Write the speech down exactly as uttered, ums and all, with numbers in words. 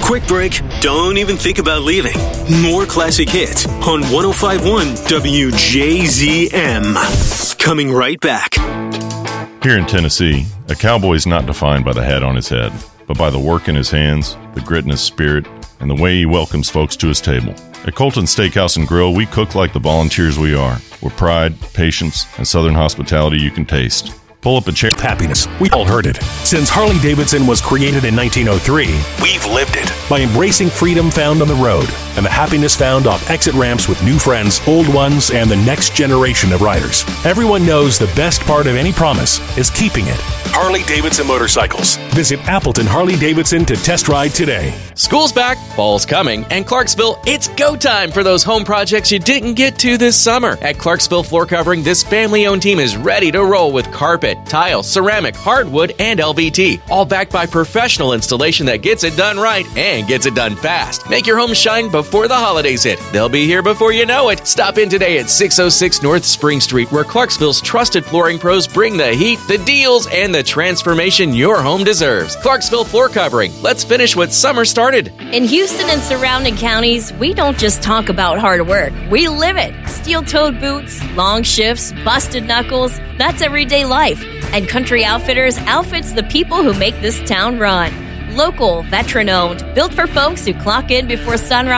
Quick break. Don't even think about leaving. More classic hits on one oh five point one W J Z M. Coming right back. Here in Tennessee, a cowboy's not defined by the hat on his head, but by the work in his hands, the grit in his spirit, and the way he welcomes folks to his table. At Colton Steakhouse and Grill, we cook like the volunteers we are, with pride, patience, and southern hospitality you can taste. Pull up a chair. Happiness. We all heard it. Since Harley-Davidson was created in nineteen oh three, we've lived it by embracing freedom found on the road and the happiness found off exit ramps with new friends, old ones, and the next generation of riders. Everyone knows the best part of any promise is keeping it. Harley-Davidson Motorcycles. Visit Appleton Harley-Davidson to test ride today. School's back, fall's coming, and Clarksville, it's go time for those home projects you didn't get to this summer. At Clarksville Floor Covering, this family-owned team is ready to roll with carpet, tile, ceramic, hardwood, and L V T. All backed by professional installation that gets it done right and gets it done fast. Make your home shine before the holidays hit. They'll be here before you know it. Stop in today at six oh six North Spring Street, where Clarksville's trusted flooring pros bring the heat, the deals, and the transformation your home deserves. Clarksville Floor Covering. Let's finish what summer started. In Houston and surrounding counties, we don't just talk about hard work. We live it. Steel-toed boots, long shifts, busted knuckles. That's everyday life. And Country Outfitters outfits the people who make this town run. Local, veteran-owned, built for folks who clock in before sunrise